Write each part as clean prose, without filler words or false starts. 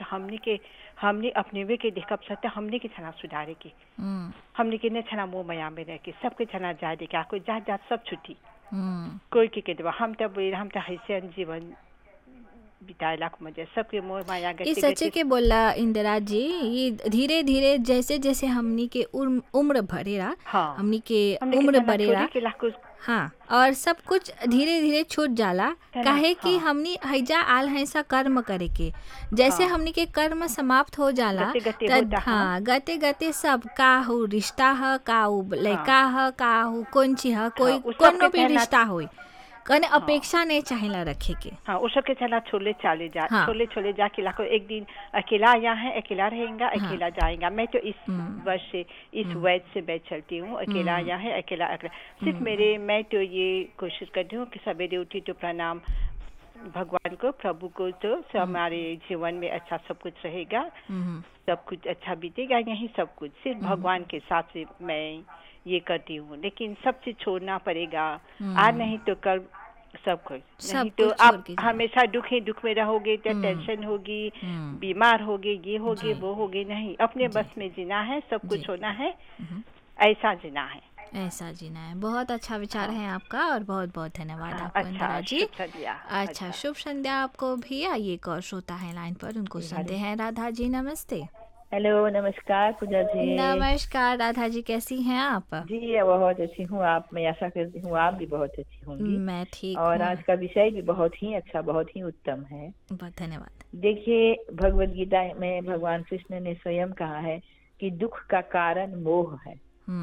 हमने अपने वे के देखब सकते हमने के छना सुधारे के हमने के ने छना मो मया में रह के सबके छना जा दे क्या कोई जात जात सब छुट्टी कोई के देवा हम तब हैसियन जीवन बिताएला को मजे सबके मोह माया गति इस सच्चे के बोला इंदिरा जी, ये धीरे धीरे जैसे जैसे हमनी के उम्र बढ़ेरा, हमनी के उम्र बढ़ेरा, हाँ, और सब कुछ धीरे धीरे छूट जाला, काहे कि हमनी हैजा आल हैं सा कर्म करे के, जैसे हमनी के कर्म समाप्त हो जाला हाँ गते गते सब का हो रिश्ता है, का हो लड़का है, का हो कौन ची है, कोई कोनो भी रिश्ता हो कने अपेक्षा नहीं चाहिए रखे के। हाँ उस सबके चला छोले छोले जा के लाखों एक दिन अकेला यहाँ है, अकेला रहेगा, अकेला जाएगा। मैं तो इस वर्ष से इस वैद से मैं चलती हूँ, अकेला यहाँ है, अकेला सिर्फ मैं तो ये कोशिश करती हूँ कि सवेरे उठी तो प्रणाम भगवान को, प्रभु को, तो हमारे जीवन में अच्छा सब कुछ रहेगा, सब कुछ अच्छा बीतेगा, यही सब कुछ सिर्फ भगवान के साथ से मैं ये करती हूँ। लेकिन सब चीज छोड़ना पड़ेगा, आज नहीं तो कल सब कुछ, नहीं तो आप हमेशा दुख में रहोगे तो टेंशन होगी, बीमार होगे, ये होगे वो होगे, नहीं, अपने बस में जीना है, सब कुछ होना है, ऐसा जीना है, ऐसा जीना है। बहुत अच्छा विचार है आपका और बहुत बहुत धन्यवाद आपको इंदिरा जी। अच्छा, शुभ संध्या आपको भी। आइए एक और श्रोता है लाइन पर, उनको सुनते हैं। राधा जी नमस्ते। हेलो नमस्कार पूजा जी। नमस्कार राधा जी, कैसी हैं आप? जी बहुत अच्छी हूँ, आप, मैं आशा करती हूँ आप भी बहुत अच्छी होंगी। मैं ठीक और आज का विषय भी बहुत ही अच्छा, बहुत ही उत्तम है। बहुत धन्यवाद। देखिए भगवद गीता में भगवान कृष्ण ने स्वयं कहा है कि दुख का कारण मोह है।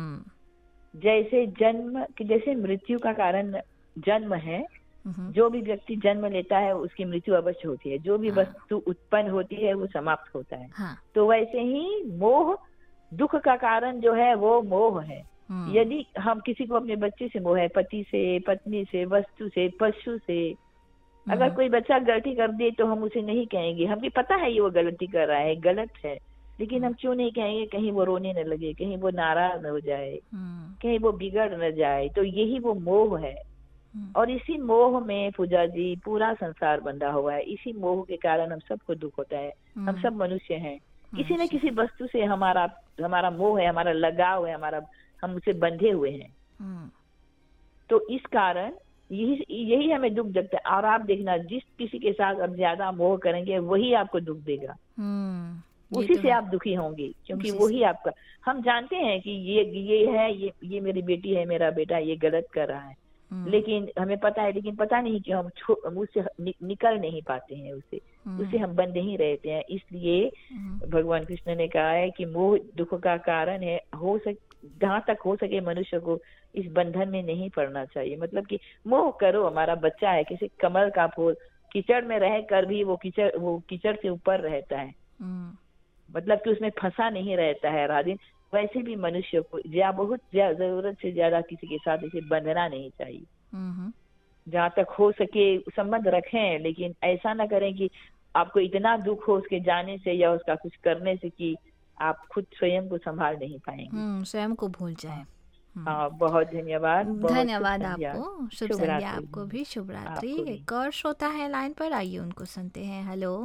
जैसे मृत्यु का कारण जन्म है, जो भी व्यक्ति जन्म लेता है उसकी मृत्यु अवश्य होती है, जो भी वस्तु उत्पन्न होती है वो समाप्त होता है। तो वैसे ही मोह, दुख का कारण जो है वो मोह है। यदि हम किसी को अपने बच्चे से मोह है, पति से, पत्नी से, वस्तु से, पशु से, अगर कोई बच्चा गलती कर दे तो हम उसे नहीं कहेंगे, हमें पता है ये वो गलती कर रहा है, गलत है, लेकिन हम क्यों नहीं कहेंगे, कहीं वो रोने न लगे, कहीं वो नाराज न हो जाए, कहीं वो बिगड़ न जाए। तो यही वो मोह है। और इसी मोह में पूजा जी पूरा संसार बंधा हुआ है। इसी मोह के कारण हम सबको दुख होता है। हम सब मनुष्य हैं, किसी न किसी वस्तु से हमारा मोह है, हमारा लगाव है, हम उसे बंधे हुए हैं। तो इस कारण यही हमें दुख देता है। और आप देखना, जिस किसी के साथ आप ज्यादा मोह करेंगे वही आपको दुख देगा, उसी से आप दुखी होंगे, क्योंकि वही आपका, हम जानते हैं कि ये मेरी बेटी है, मेरा बेटा ये गलत कर रहा है, लेकिन हमें पता है, लेकिन पता नहीं कि हम उससे निकल नहीं पाते हैं, उससे हम बंधे ही रहते हैं। इसलिए भगवान कृष्ण ने कहा है कि मोह दुख का कारण है। जहाँ तक हो सके मनुष्य को इस बंधन में नहीं पड़ना चाहिए। मतलब कि मोह करो, हमारा बच्चा है, किसी कमल का फूल कीचड़ में रह कर भी वो कीचड़ से ऊपर रहता है, मतलब कि उसमें फंसा नहीं रहता है राधिन। वैसे भी मनुष्य को बहुत जरूरत से ज्यादा किसी के साथ इसे बंधना नहीं चाहिए। जहाँ तक हो सके संबंध रखें, लेकिन ऐसा ना करें कि आपको इतना दुख हो उसके जाने से या उसका कुछ करने से कि आप खुद स्वयं को संभाल नहीं पाएंगे, स्वयं को भूल जाए। हाँ, बहुत धन्यवाद। धन्यवाद आपको, शुभ संध्या आपको भी, शुभ रात्रि। एक और श्रोता है लाइन पर, आइए उनको सुनते हैं। हेलो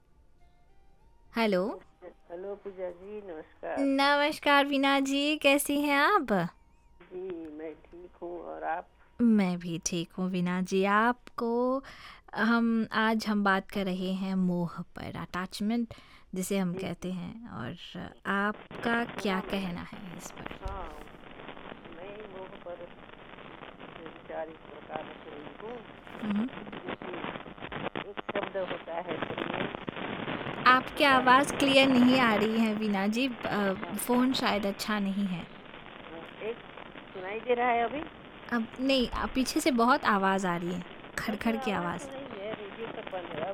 हेलो हेलो पूजा जी, नमस्कार। नमस्कार वीना जी, कैसी हैं आप? जी मैं ठीक हूँ, और आप? मैं भी ठीक हूँ वीना जी। आपको आज हम बात कर रहे हैं मोह पर, अटैचमेंट जिसे हम कहते हैं, और आपका क्या कहना है इस पर? हाँ, मैं मोह पर विचार इस प्रकार से रही हूँ, जैसे एक शब्द होता है आपकी आवाज़ क्लियर नहीं आ रही है वीना जी, फ़ोन शायद अच्छा नहीं है। एक सुनाई दे रहा है अभी? अब नहीं, पीछे से बहुत आवाज़ आ रही है, खड़खड़ की आवाज़। नहीं है, रेडियो तक बंद है।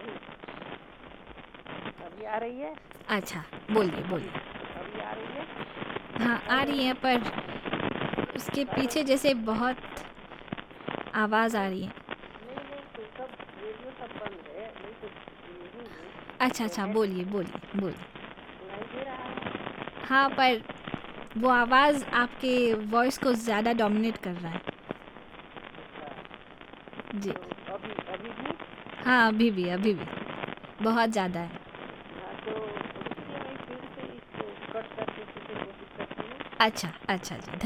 अभी आ रही है? अच्छा, बोलिए। अभी आ रही है? हाँ आ रही है, पर उसके पीछे जैसे बहुत आवाज़ आ रही है। नहीं, तो सब रेडियो सब बंद है, नहीं तो यही है। अच्छा, बोलिए। सुनाई दे रहा है? हाँ, पर वो आवाज़ आपके वॉइस को ज़्यादा डोमिनेट कर रहा है। जी। तो अभी भी? हाँ, अभी भी बहुत ज़्यादा है। हाँ, तो अच्छा अच्छा जी।